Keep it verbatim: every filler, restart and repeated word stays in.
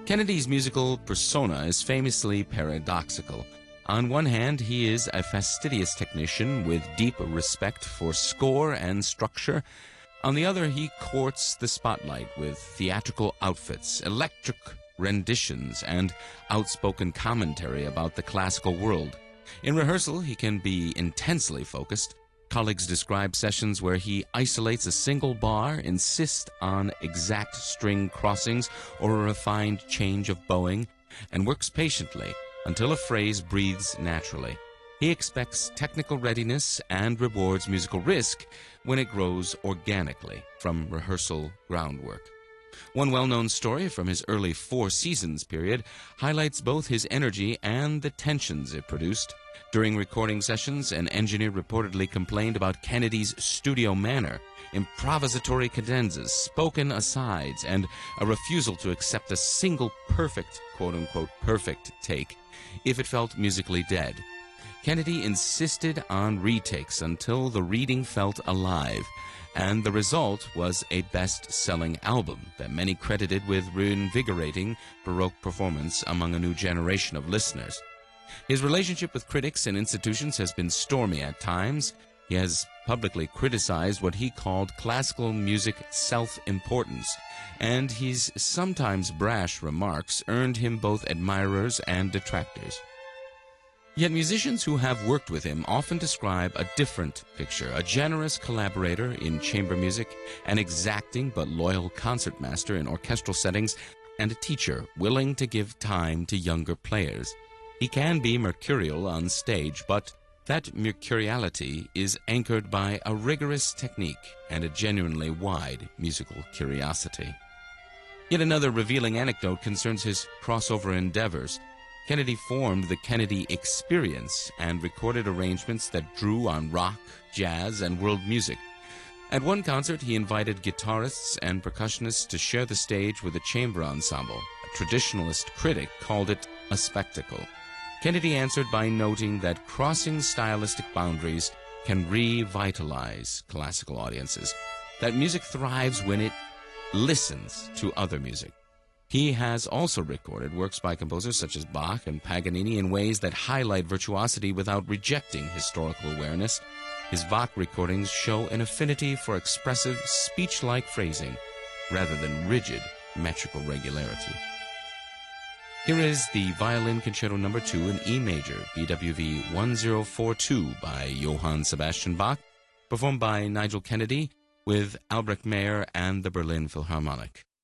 Kennedy's musical persona is famously paradoxical. On one hand, he is a fastidious technician with deep respect for score and structure. On the other, he courts the spotlight with theatrical outfits, electric renditions, and outspoken commentary about the classical world. In rehearsal, he can be intensely focused. Colleagues describe sessions where he isolates a single bar, insists on exact string crossings or a refined change of bowing, and works patiently until a phrase breathes naturally. He expects technical readiness and rewards musical risk when it grows organically from rehearsal groundwork. One well-known story from his early Four Seasons period highlights both his energy and the tensions it produced. During recording sessions, an engineer reportedly complained about Kennedy's studio manner, improvisatory cadenzas, spoken asides, and a refusal to accept a single perfect, quote-unquote, perfect take if it felt musically dead. Kennedy insisted on retakes until the reading felt alive, and the result was a best-selling album that many credited with reinvigorating Baroque performance among a new generation of listeners. His relationship with critics and institutions has been stormy at times. He has publicly criticized what he called classical music self-importance, and his sometimes brash remarks earned him both admirers and detractors. Yet musicians who have worked with him often describe a different picture: a generous collaborator in chamber music, an exacting but loyal concertmaster in orchestral settings, and a teacher willing to give time to younger players. He can be mercurial on stage, but that mercuriality is anchored by a rigorous technique and a genuinely wide musical curiosity. Yet another revealing anecdote concerns his crossover endeavors. Kennedy formed the Kennedy Experience and recorded arrangements that drew on rock, jazz, and world music. At one concert, he invited guitarists and percussionists to share the stage with a chamber ensemble. A traditionalist critic called it a spectacle. Kennedy answered by noting that crossing stylistic boundaries can revitalize classical audiences, that music thrives when it listens to other music. He has also recorded works by composers such as Bach and Paganini in ways that highlight virtuosity without rejecting historical awareness. His Bach recordings show an affinity for expressive, speech-like phrasing rather than rigid metrical regularity. Here is the Violin Concerto Number two in E major, B W V one zero four two by Johann Sebastian Bach, performed by Nigel Kennedy with Albrecht Meyer and the Berlin Philharmonic.